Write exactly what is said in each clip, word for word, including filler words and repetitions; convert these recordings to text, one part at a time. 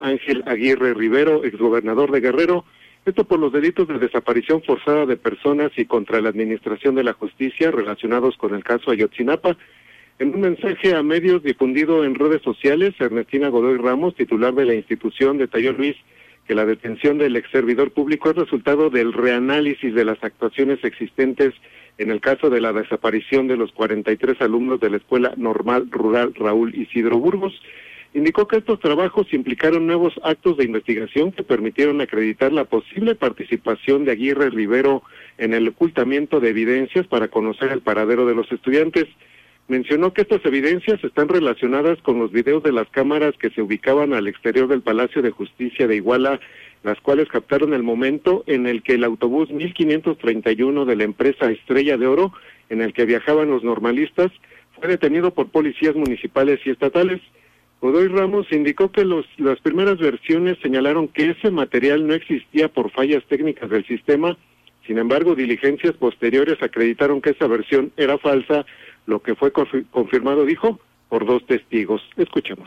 Ángel Aguirre Rivero, exgobernador de Guerrero, esto por los delitos de desaparición forzada de personas y contra la administración de la justicia relacionados con el caso Ayotzinapa. En un mensaje a medios difundido en redes sociales, Ernestina Godoy Ramos, titular de la institución, detalló, Luis, que la detención del ex servidor público es resultado del reanálisis de las actuaciones existentes en el caso de la desaparición de los cuarenta y tres alumnos de la Escuela Normal Rural Raúl Isidro Burgos. Indicó que estos trabajos implicaron nuevos actos de investigación que permitieron acreditar la posible participación de Aguirre Rivero en el ocultamiento de evidencias para conocer el paradero de los estudiantes. Mencionó que estas evidencias están relacionadas con los videos de las cámaras que se ubicaban al exterior del Palacio de Justicia de Iguala, las cuales captaron el momento en el que el autobús mil quinientos treinta y uno de la empresa Estrella de Oro, en el que viajaban los normalistas, fue detenido por policías municipales y estatales. Godoy Ramos indicó que los, las primeras versiones señalaron que ese material no existía por fallas técnicas del sistema. Sin embargo, diligencias posteriores acreditaron que esa versión era falsa, lo que fue confirmado, dijo, por dos testigos. Escuchemos.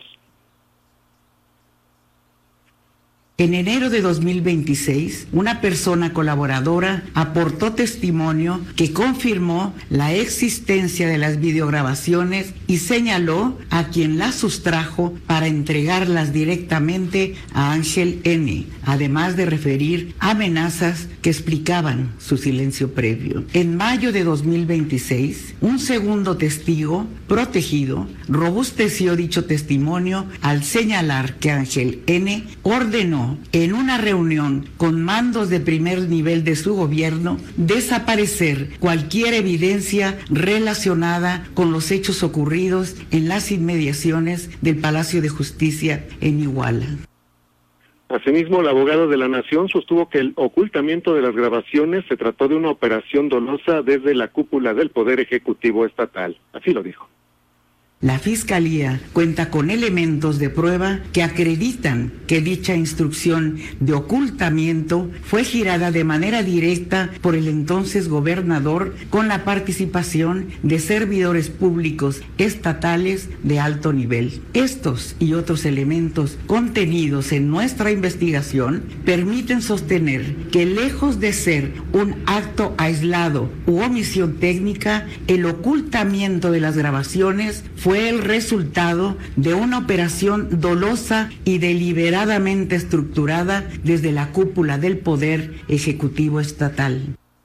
En enero de dos mil veintiséis, una persona colaboradora aportó testimonio que confirmó la existencia de las videograbaciones y señaló a quien las sustrajo para entregarlas directamente a Ángel N., además de referir amenazas que explicaban su silencio previo. En mayo de dos mil veintiséis, un segundo testigo protegido robusteció dicho testimonio al señalar que Ángel N. ordenó en una reunión con mandos de primer nivel de su gobierno desaparecer cualquier evidencia relacionada con los hechos ocurridos en las inmediaciones del Palacio de Justicia en Iguala. Asimismo, el abogado de la Nación sostuvo que el ocultamiento de las grabaciones se trató de una operación dolosa desde la cúpula del Poder Ejecutivo Estatal. Así lo dijo. La Fiscalía cuenta con elementos de prueba que acreditan que dicha instrucción de ocultamiento fue girada de manera directa por el entonces gobernador con la participación de servidores públicos estatales de alto nivel. Estos y otros elementos contenidos en nuestra investigación permiten sostener que, lejos de ser un acto aislado u omisión técnica, el ocultamiento de las grabaciones fue el resultado de una operación dolosa y deliberadamente estructurada desde la cúpula del Poder Ejecutivo Estatal.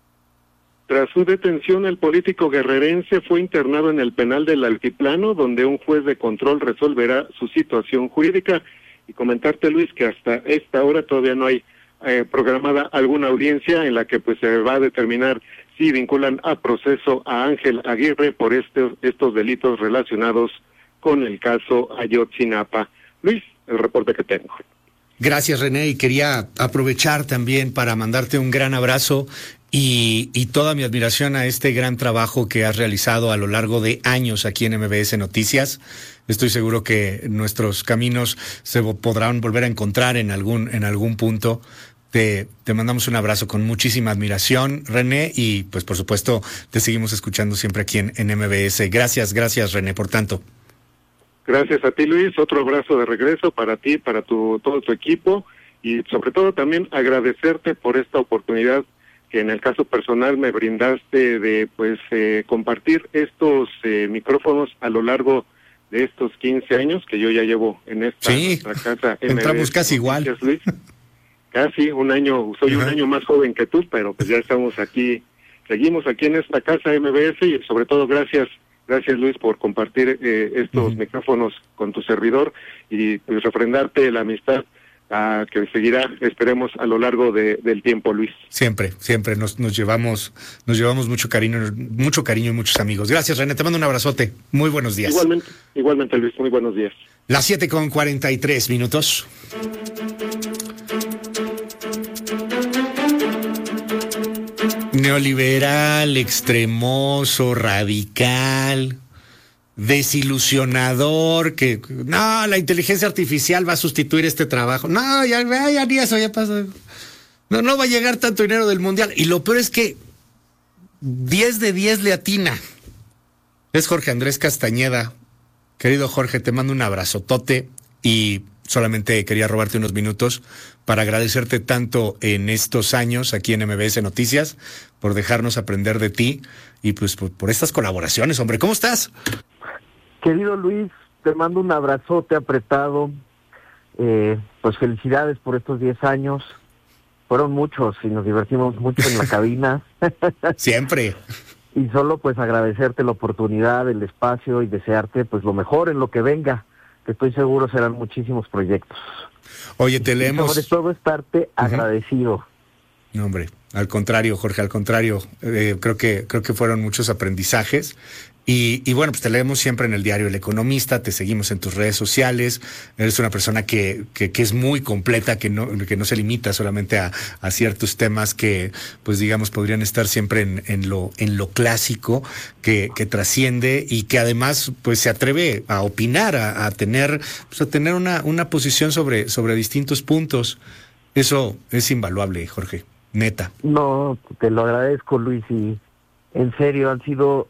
Tras su detención, el político guerrerense fue internado en el penal del Altiplano, donde un juez de control resolverá su situación jurídica. Y comentarte, Luis, que hasta esta hora todavía no hay eh, programada alguna audiencia en la que pues se va a determinar si vinculan a proceso a Ángel Aguirre por estos, estos delitos relacionados con el caso Ayotzinapa. Luis, el reporte que tengo. Gracias, René, y quería aprovechar también para mandarte un gran abrazo y, y toda mi admiración a este gran trabajo que has realizado a lo largo de años aquí en M B S Noticias. Estoy seguro que nuestros caminos se podrán volver a encontrar en algún, en algún punto. Te, te mandamos un abrazo con muchísima admiración, René, y pues por supuesto te seguimos escuchando siempre aquí en, en M B S. Gracias, gracias, René, por tanto. Gracias a ti, Luis. Otro abrazo de regreso para ti, para tu todo tu equipo, y sobre todo también agradecerte por esta oportunidad que en el caso personal me brindaste de pues eh, compartir estos eh, micrófonos a lo largo de estos quince años que yo ya llevo en esta sí, casa. entramos casi igual. Luis. Casi un año, soy uh-huh. un año más joven que tú, pero pues ya estamos aquí, seguimos aquí en esta casa M B S y sobre todo gracias, gracias Luis por compartir eh, estos uh-huh. micrófonos con tu servidor y pues refrendarte la amistad uh, que seguirá, esperemos, a lo largo de, del tiempo, Luis. Siempre, siempre nos, nos llevamos, nos llevamos mucho cariño, mucho cariño y muchos amigos. Gracias, René, te mando un abrazote. Muy buenos días. Igualmente, igualmente Luis, muy buenos días. Las siete con cuarenta y tres minutos. Neoliberal, extremoso, radical, desilusionador, que no, la inteligencia artificial va a sustituir este trabajo. No, ya, ya ni eso, ya pasó. No, no va a llegar tanto dinero del mundial. Y lo peor es que diez de diez le atina. Es Jorge Andrés Castañeda. Querido Jorge, te mando un abrazotote y solamente quería robarte unos minutos para agradecerte tanto en estos años aquí en M B S Noticias, por dejarnos aprender de ti y pues por, por estas colaboraciones, hombre. ¿Cómo estás? Querido Luis, te mando un abrazote apretado. Eh, pues felicidades por estos diez años. Fueron muchos y nos divertimos mucho en la cabina. Siempre. Y solo pues agradecerte la oportunidad, el espacio y desearte pues lo mejor en lo que venga, que estoy seguro serán muchísimos proyectos. Oye, te leemos... Y sobre todo estarte uh-huh. agradecido. No, hombre, al contrario, Jorge, al contrario. Eh, creo que creo que fueron muchos aprendizajes. Y, y bueno, pues te leemos siempre en el diario El Economista, te seguimos en tus redes sociales, eres una persona que, que, que es muy completa, que no, que no se limita solamente a, a ciertos temas que, pues digamos, podrían estar siempre en, en lo, en lo clásico, que, que trasciende y que además, pues se atreve a opinar, a, a tener, pues a tener una, una posición sobre, sobre distintos puntos. Eso es invaluable, Jorge, neta. No, te lo agradezco, Luis, y en serio han sido...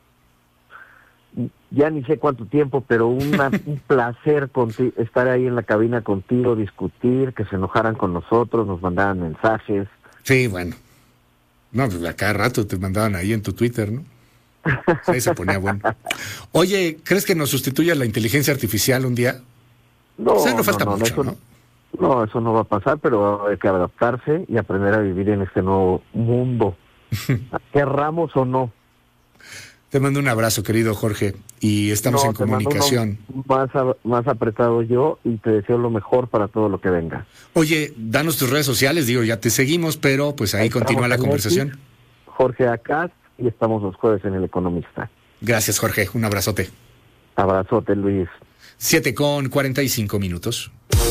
ya ni sé cuánto tiempo, pero una, un placer conti- estar ahí en la cabina contigo, discutir, que se enojaran con nosotros, nos mandaban mensajes. Sí, bueno. No, pues a cada rato te mandaban ahí en tu Twitter, ¿no? Ahí se ponía bueno. Oye, ¿crees que nos sustituya la inteligencia artificial un día? No, o sea, no falta no, no, mucho, eso, ¿no? No, eso no va a pasar, pero hay que adaptarse y aprender a vivir en este nuevo mundo. Querramos o no. Te mando un abrazo, querido Jorge, y estamos no, en comunicación. Más, a, más apretado yo y te deseo lo mejor para todo lo que venga. Oye, danos tus redes sociales, digo, ya te seguimos, pero pues ahí estamos continúa la conversación. X, Jorge Acaz, y estamos los jueves en El Economista. Gracias, Jorge, un abrazote. Abrazote, Luis. Siete con cuarenta y cinco minutos.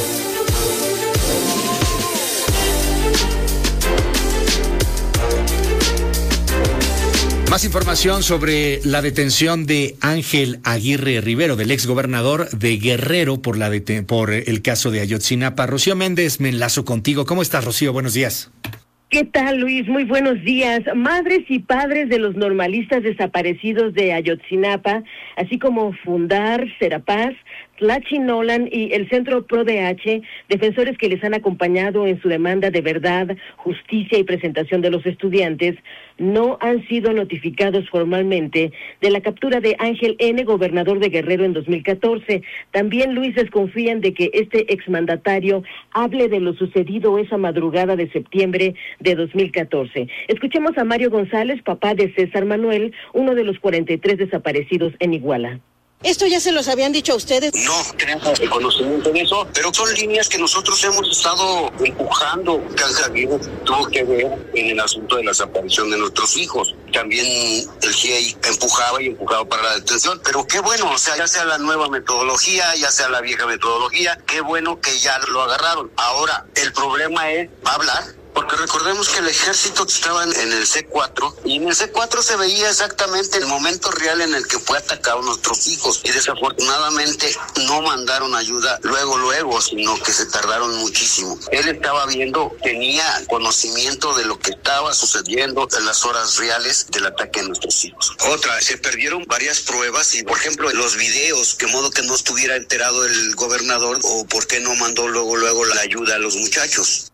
Más información sobre la detención de Ángel Aguirre Rivero, del exgobernador de Guerrero, por la deten- por el caso de Ayotzinapa. Rocío Méndez, me enlazo contigo. ¿Cómo estás, Rocío? Buenos días. ¿Qué tal, Luis? Muy buenos días. Madres y padres de los normalistas desaparecidos de Ayotzinapa, así como Fundar, Serapaz, Tlachi Nolan y el Centro Pro D H, defensores que les han acompañado en su demanda de verdad, justicia y presentación de los estudiantes, no han sido notificados formalmente de la captura de Ángel N., gobernador de Guerrero en dos mil catorce. También, Luis, desconfían de que este exmandatario hable de lo sucedido esa madrugada de septiembre de dos mil catorce. Escuchemos a Mario González, papá de César Manuel, uno de los cuarenta y tres desaparecidos en Iguala. ¿Esto ya se los habían dicho a ustedes? No tenemos el conocimiento de eso, pero son líneas que nosotros hemos estado empujando. Ángel Aguirre tuvo que ver en el asunto de la desaparición de nuestros hijos. También el G I E I empujaba y empujaba para la detención, pero qué bueno, o sea, ya sea la nueva metodología, ya sea la vieja metodología, qué bueno que ya lo agarraron. Ahora, el problema es, ¿va a hablar? Porque recordemos que el ejército estaba en el C cuatro y en el C cuatro se veía exactamente el momento real en el que fue atacado a nuestros hijos y desafortunadamente no mandaron ayuda luego, luego, sino que se tardaron muchísimo. Él estaba viendo, tenía conocimiento de lo que estaba sucediendo en las horas reales del ataque a nuestros hijos. Otra, se perdieron varias pruebas y, por ejemplo, los videos, que modo que no estuviera enterado el gobernador o por qué no mandó luego, luego la ayuda a los muchachos.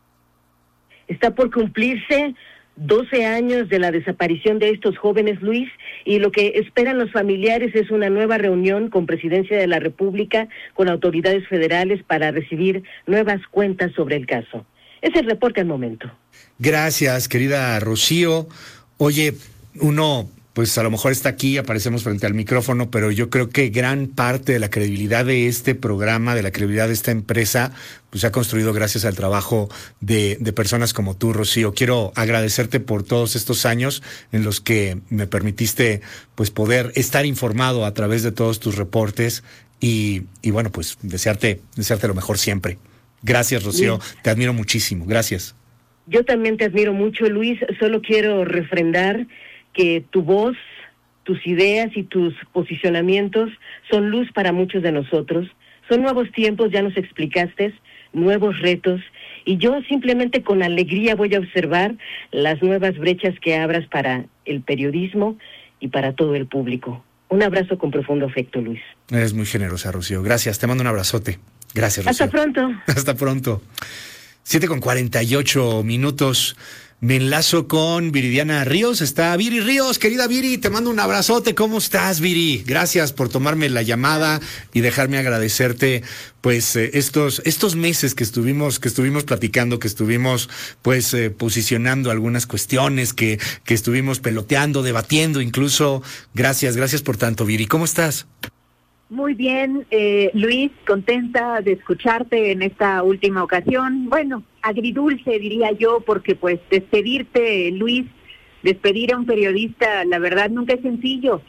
Está por cumplirse doce años de la desaparición de estos jóvenes, Luis, y lo que esperan los familiares es una nueva reunión con Presidencia de la República, con autoridades federales para recibir nuevas cuentas sobre el caso. Es el reporte al momento. Gracias, querida Rocío. Oye, uno... pues a lo mejor está aquí, aparecemos frente al micrófono, pero yo creo que gran parte de la credibilidad de este programa, de la credibilidad de esta empresa, pues se ha construido gracias al trabajo de, de personas como tú, Rocío. Quiero agradecerte por todos estos años en los que me permitiste pues poder estar informado a través de todos tus reportes y, y bueno, pues desearte, desearte lo mejor siempre. Gracias, Rocío. Sí. Te admiro muchísimo. Gracias. Yo también te admiro mucho, Luis. Solo quiero refrendar que tu voz, tus ideas y tus posicionamientos son luz para muchos de nosotros. Son nuevos tiempos, ya nos explicaste, nuevos retos, y yo simplemente con alegría voy a observar las nuevas brechas que abras para el periodismo y para todo el público. Un abrazo con profundo afecto, Luis. Eres muy generosa, Rocío. Gracias, te mando un abrazote. Gracias, Rocío. Hasta pronto. Hasta pronto. siete con cuarenta y ocho minutos. Me enlazo con Viridiana Ríos. Está Viri Ríos, querida Viri, te mando un abrazote. ¿Cómo estás, Viri? Gracias por tomarme la llamada y dejarme agradecerte, pues, eh, estos estos meses que estuvimos que estuvimos platicando, que estuvimos, pues, eh, posicionando algunas cuestiones, que que estuvimos peloteando, debatiendo, incluso. Gracias, gracias por tanto, Viri. ¿Cómo estás? Muy bien, eh, Luis, contenta de escucharte en esta última ocasión. Bueno, agridulce diría yo, porque pues despedirte, Luis, despedir a un periodista, la verdad nunca es sencillo.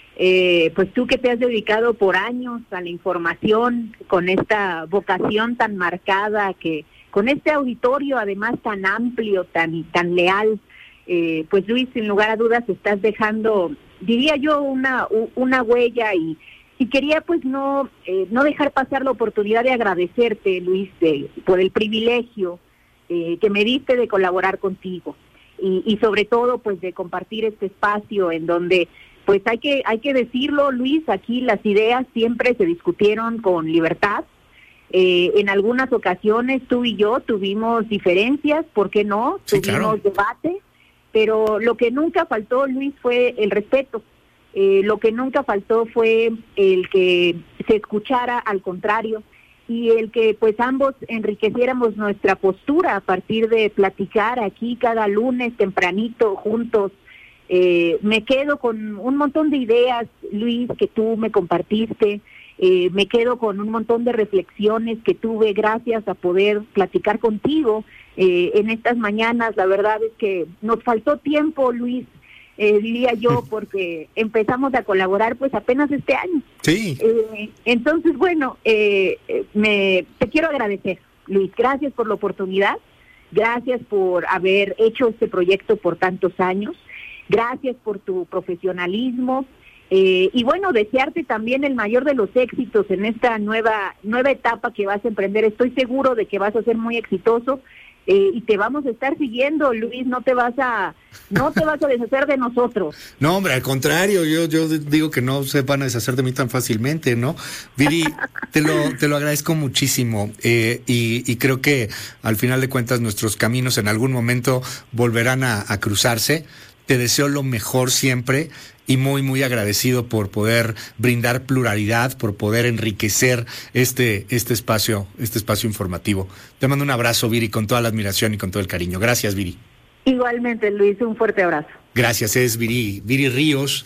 Eh, pues tú que te has dedicado por años a la información, con esta vocación tan marcada, que con este auditorio además tan amplio, tan, tan leal, eh, pues Luis, sin lugar a dudas estás dejando, diría yo, una, una huella y... Y quería pues no eh, no dejar pasar la oportunidad de agradecerte, Luis, de, por el privilegio eh, que me diste de colaborar contigo y, y sobre todo pues de compartir este espacio en donde pues hay que hay que decirlo, Luis, aquí las ideas siempre se discutieron con libertad. Eh, en algunas ocasiones tú y yo tuvimos diferencias, ¿por qué no? Sí, tuvimos claro. debate, pero lo que nunca faltó, Luis, fue el respeto. Eh, lo que nunca faltó fue el que se escuchara al contrario y el que pues ambos enriqueciéramos nuestra postura a partir de platicar aquí cada lunes tempranito juntos. Eh, me quedo con un montón de ideas, Luis, que tú me compartiste, eh, me quedo con un montón de reflexiones que tuve gracias a poder platicar contigo eh, en estas mañanas. La verdad es que nos faltó tiempo, Luis, Eh, diría yo, porque empezamos a colaborar pues apenas este año. Sí. Eh, entonces, bueno, eh, me te quiero agradecer, Luis, gracias por la oportunidad, gracias por haber hecho este proyecto por tantos años, gracias por tu profesionalismo, eh, y bueno, desearte también el mayor de los éxitos en esta nueva, nueva etapa que vas a emprender. Estoy seguro de que vas a ser muy exitoso. Eh, y te vamos a estar siguiendo, Luis, no te vas a no te vas a deshacer de nosotros. No, hombre, al contrario, yo yo digo que no se van a deshacer de mí tan fácilmente, ¿no? Viri, te lo te lo agradezco muchísimo eh, y, y creo que al final de cuentas nuestros caminos en algún momento volverán a, a cruzarse. Te deseo lo mejor siempre y muy, muy agradecido por poder brindar pluralidad, por poder enriquecer este, este espacio, este espacio informativo. Te mando un abrazo, Viri, con toda la admiración y con todo el cariño. Gracias, Viri. Igualmente, Luis, un fuerte abrazo. Gracias, es Viri, Viri Ríos,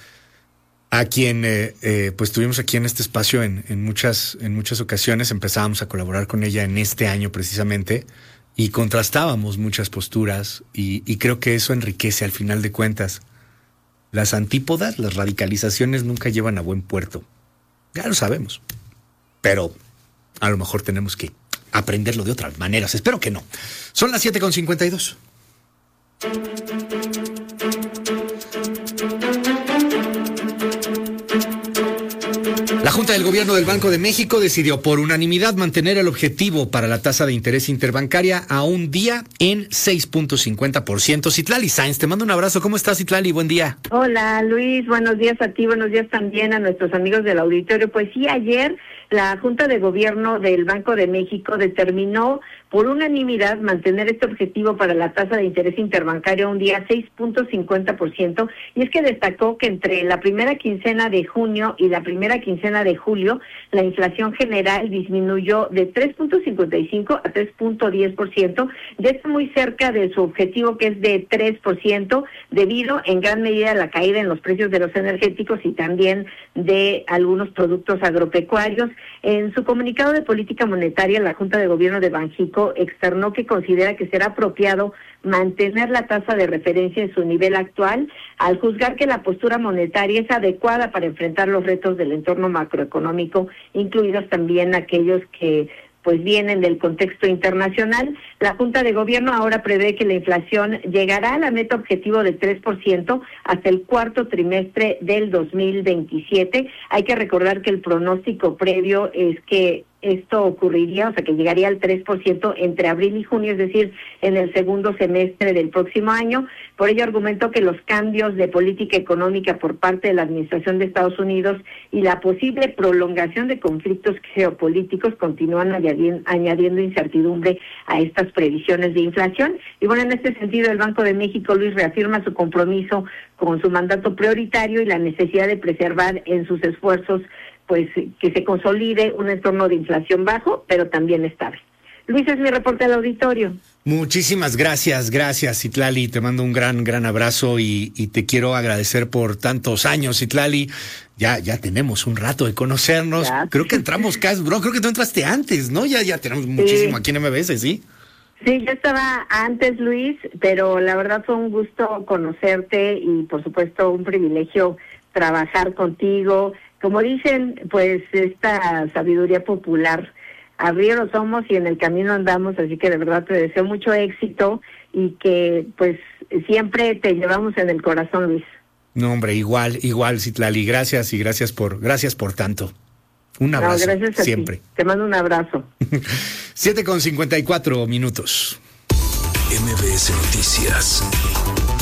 a quien eh, eh, pues tuvimos aquí en este espacio en, en muchas, en muchas ocasiones. Empezábamos a colaborar con ella en este año precisamente. Y contrastábamos muchas posturas y, y creo que eso enriquece al final de cuentas. Las antípodas, las radicalizaciones nunca llevan a buen puerto. Ya lo sabemos. Pero a lo mejor tenemos que aprenderlo de otras maneras. Espero que no. Son las siete con cincuenta y dos. La Junta del Gobierno del Banco de México decidió por unanimidad mantener el objetivo para la tasa de interés interbancaria a un día en seis punto cincuenta por ciento. Citlali Sáenz, te mando un abrazo. ¿Cómo estás, Citlali? Buen día. Hola, Luis. Buenos días a ti, buenos días también a nuestros amigos del auditorio. Pues sí, ayer la Junta de Gobierno del Banco de México determinó por unanimidad mantener este objetivo para la tasa de interés interbancario a un día seis punto cincuenta por ciento, y es que destacó que entre la primera quincena de junio y la primera quincena de julio la inflación general disminuyó de tres punto cincuenta y cinco a tres punto diez por ciento, ya está muy cerca de su objetivo, que es de tres por ciento, debido en gran medida a la caída en los precios de los energéticos y también de algunos productos agropecuarios. En su comunicado de política monetaria, la Junta de Gobierno de Banxico externó que considera que será apropiado mantener la tasa de referencia en su nivel actual, al juzgar que la postura monetaria es adecuada para enfrentar los retos del entorno macroeconómico, incluidos también aquellos que pues vienen del contexto internacional. La Junta de Gobierno ahora prevé que la inflación llegará a la meta objetivo de tres por ciento hasta el cuarto trimestre del dos mil veintisiete. Hay que recordar que el pronóstico previo es que esto ocurriría, o sea que llegaría al tres por ciento entre abril y junio, es decir, en el segundo semestre del próximo año. Por ello argumentó que los cambios de política económica por parte de la administración de Estados Unidos y la posible prolongación de conflictos geopolíticos continúan añadiendo, añadiendo incertidumbre a estas previsiones de inflación. Y bueno, en este sentido, el Banco de México, Luis, reafirma su compromiso con su mandato prioritario y la necesidad de preservar en sus esfuerzos pues que se consolide un entorno de inflación bajo, pero también estable. Luis, es mi reporte al auditorio. Muchísimas gracias, gracias, Citlali. Te mando un gran, gran abrazo y, y te quiero agradecer por tantos años, Citlali. Ya, ya tenemos un rato de conocernos. Ya. Creo que entramos casi, bro, creo que tú entraste antes, ¿no? Ya, ya tenemos muchísimo sí. Aquí en M B S, ¿sí? Sí, yo estaba antes, Luis, pero la verdad fue un gusto conocerte y, por supuesto, un privilegio trabajar contigo. Como dicen, pues esta sabiduría popular, arrieros somos y en el camino andamos, así que de verdad te deseo mucho éxito y que pues siempre te llevamos en el corazón, Luis. No, hombre, igual, igual, Citlali, gracias y gracias por, gracias por tanto. Un abrazo, no, gracias a siempre. Ti. Te mando un abrazo. siete con cincuenta y cuatro minutos. M B S Noticias.